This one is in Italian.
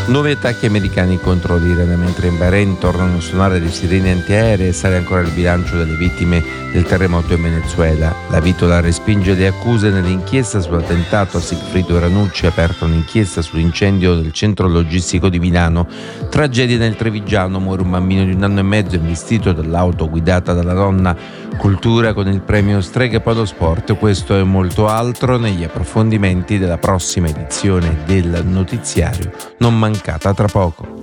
Nuovi attacchi americani contro l'Iran, mentre in Bahrain tornano a suonare le sirene antiaeree e sale ancora il bilancio delle vittime del terremoto in Venezuela. La Vitola respinge le accuse nell'inchiesta sull'attentato a Sigfrido Ranucci, aperta un'inchiesta sull'incendio del centro logistico di Milano. Tragedia nel Trevigiano, muore un bambino di 1 anno e mezzo investito dall'auto guidata dalla nonna. Cultura con il premio Streghe Polo Sport. Questo e molto altro negli approfondimenti della prossima edizione del notiziario, non mancata tra poco.